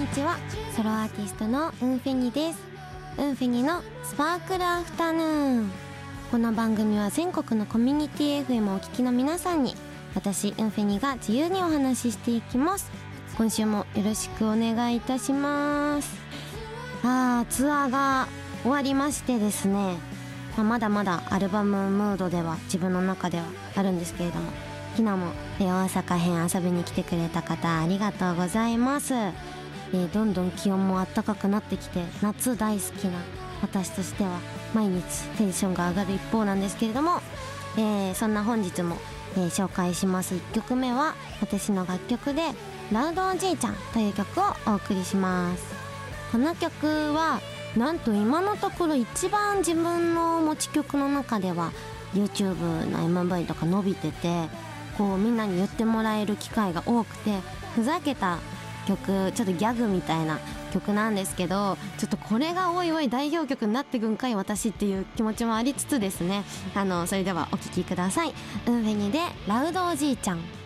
ちは。ソロアーティストのウンフェニです。ウンフェニのスパークルアフタヌーン。この番組は全国のコミュニティ FM をお聞きの皆さんに、私ウンフェニが自由にお話ししていきます。今週もよろしくお願いいたします。ツアーが終わりましてですね、まだまだアルバムムードでは自分の中ではあるんですけれども、昨日も大阪編遊びに来てくれた方ありがとうございます。どんどん気温も暖かくなってきて、夏大好きな私としては毎日テンションが上がる一方なんですけれども、そんな本日も、紹介します1曲目は私の楽曲でラウドおじいちゃんという曲をお送りします。この曲はなんと今のところ一番自分の持ち曲の中では YouTube の MV とか伸びてて、こうみんなに言ってもらえる機会が多くて、ふざけた曲、ちょっとギャグみたいな曲なんですけど、ちょっとこれがおいおい代表曲になってくんかい私っていう気持ちもありつつですね、それではお聴きください。ウンフェニでラウドおじいちゃん。